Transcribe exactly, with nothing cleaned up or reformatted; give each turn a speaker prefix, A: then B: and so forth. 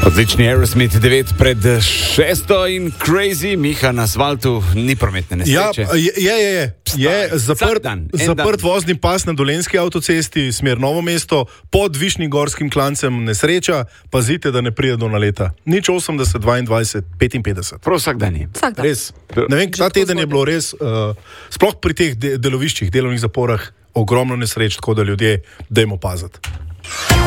A: Odlični Aerosmith, devet pred šesto in Crazy, Miha na asfaltu, ni prometne nesreče.
B: Ja, je, je, je. je zaprt,
A: dan,
B: zaprt vozni pas na Dolenjski avtocesti, smer Novo mesto, pod Višnjim gorskim klancem nesreča, pazite, da ne pride do naleta. Nič osemdeset, dvaindvajset, petinpetdeset.
A: Prav vsak dan je.
C: Vsak dan.
B: Res. Ne vem, ta teden je bilo res, uh, sploh pri teh de- deloviščih, delovnih zaporah, ogromno nesreč, tako da ljudje dajmo paziti.